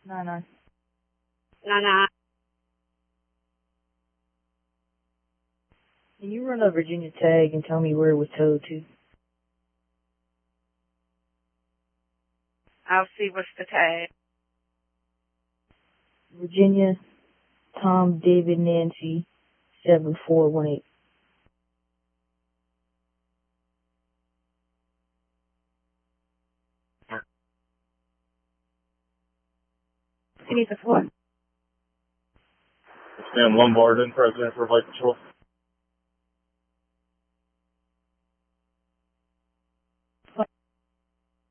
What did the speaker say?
9-9. 9-9. Can you run a Virginia tag and tell me where it was towed to? I'll see what's the tag. Virginia, Tom, David, Nancy, 7418. He needs a 4. Sam Lombard in, President for Flight Patrol.